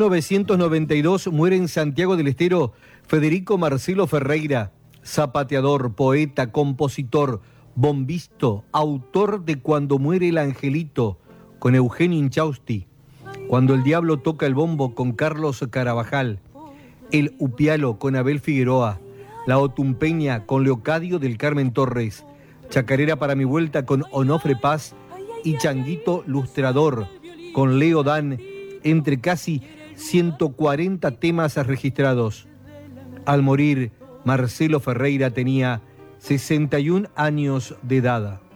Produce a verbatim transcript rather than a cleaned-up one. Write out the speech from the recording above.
novecientos noventa y dos muere en Santiago del Estero Federico Marcelo Ferreira, zapateador, poeta, compositor, bombisto, autor de Cuando muere el angelito, con Eugenio Inchausti, Cuando el diablo toca el bombo, con Carlos Carabajal, El Upialo, con Abel Figueroa, La Otumpeña, con Leocadio del Carmen Torres, Chacarera para mi vuelta, con Onofre Paz, y Changuito Lustrador, con Leo Dan, entre casi ciento cuarenta temas registrados. Al morir, Marcelo Ferreira tenía sesenta y un años de edad.